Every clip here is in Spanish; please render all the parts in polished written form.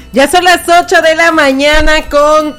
Ya son las 8 de la mañana con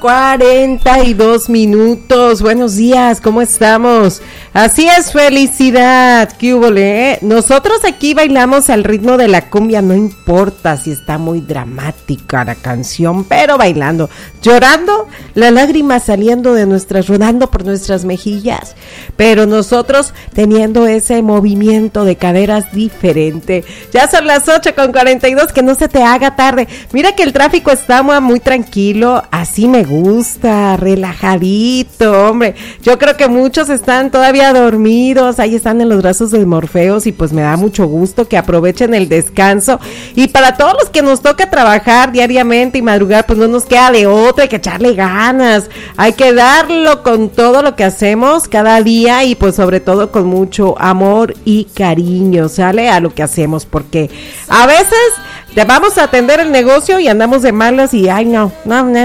42 minutos. Buenos días, ¿cómo estamos? Así es, felicidad. ¿Qué hubo, Nosotros aquí bailamos al ritmo de la cumbia, no importa si está muy dramática la canción, pero bailando, llorando, las lágrimas saliendo de rodando por nuestras mejillas, pero nosotros teniendo ese movimiento de caderas diferente. Ya son las 8 con 42, que no se te haga tarde. Mira que el tráfico está muy tranquilo, así me gusta, relajadito, hombre. Yo creo que muchos están todavía dormidos, ahí están en los brazos de Morfeos y pues me da mucho gusto que aprovechen el descanso. Y para todos los que nos toca trabajar diariamente y madrugar, pues no nos queda de otra, hay que echarle ganas, hay que darlo con todo lo que hacemos cada día y pues sobre todo con mucho amor y cariño, ¿sale? A lo que hacemos, porque a veces te vamos a atender el negocio y andamos de malas y ay no.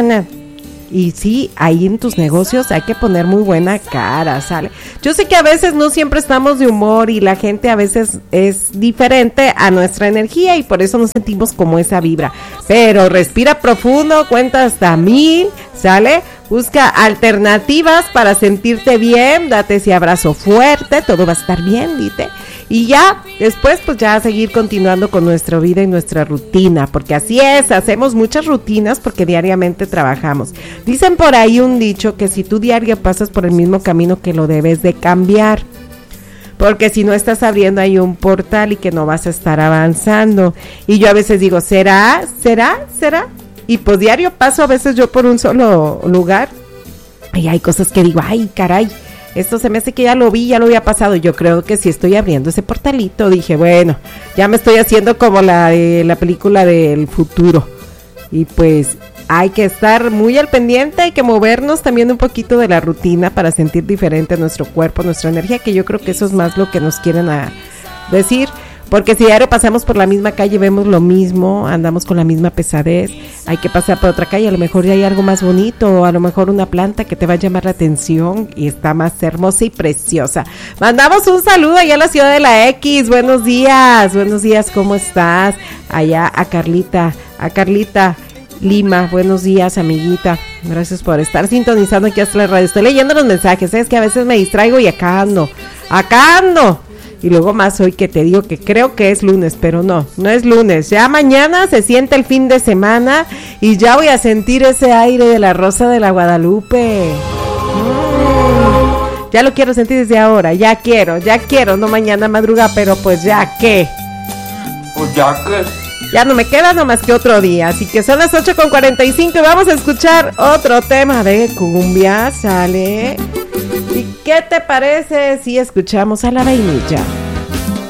Y sí, ahí en tus negocios hay que poner muy buena cara, ¿sale? Yo sé que a veces no siempre estamos de humor y la gente a veces es diferente a nuestra energía y por eso nos sentimos como esa vibra. Pero respira profundo, cuenta hasta 1000, ¿sale? Busca alternativas para sentirte bien, date ese abrazo fuerte, todo va a estar bien, dite. Y ya, después pues ya seguir continuando con nuestra vida y nuestra rutina, porque así es, hacemos muchas rutinas porque diariamente trabajamos. Dicen por ahí un dicho que si tú diario pasas por el mismo camino que lo debes de cambiar, porque si no estás abriendo ahí un portal y que no vas a estar avanzando. Y yo a veces digo, ¿será? Y pues diario paso a veces yo por un solo lugar y hay cosas que digo, ay caray, esto se me hace que ya lo había pasado. Yo creo que si estoy abriendo ese portalito, dije, bueno, ya me estoy haciendo como la de la película del futuro. Y pues hay que estar muy al pendiente, hay que movernos también un poquito de la rutina para sentir diferente nuestro cuerpo, nuestra energía, que yo creo que eso es más lo que nos quieren decir. Porque si diario pasamos por la misma calle, vemos lo mismo, andamos con la misma pesadez, hay que pasar por otra calle, a lo mejor ya hay algo más bonito, o a lo mejor una planta que te va a llamar la atención y está más hermosa y preciosa. Mandamos un saludo allá a la ciudad de la X, buenos días, ¿cómo estás? Allá a Carlita Lima, buenos días, amiguita, gracias por estar sintonizando aquí hasta la radio. Estoy leyendo los mensajes, es que a veces me distraigo y acá ando. Y luego más hoy que te digo que creo que es lunes, pero no es lunes. Ya mañana se siente el fin de semana y ya voy a sentir ese aire de la Rosa de la Guadalupe. Ya lo quiero sentir desde ahora, ya quiero, no mañana madruga, pero pues ya que. Pues ya que. Ya no me queda nomás que otro día, así que son las 8:45 y vamos a escuchar otro tema de cumbia, ¿sale? ¿Y qué te parece si escuchamos a La Vainilla?